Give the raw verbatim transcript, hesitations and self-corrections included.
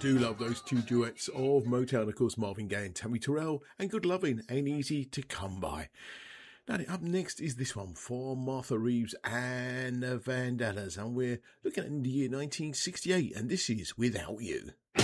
do love those two duets of Motown, of course, Marvin Gaye and Tammy Terrell, and Good Lovin' Ain't Easy to Come By. Now, up next is this one for Martha Reeves and the Vandellas, and we're looking at the year nineteen sixty-eight, and this is Without You.